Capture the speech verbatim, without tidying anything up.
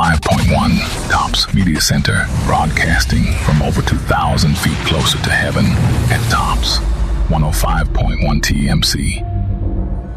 five point one, Tops Media Center, broadcasting from over two thousand feet closer to heaven at Tops one oh five point one T M C.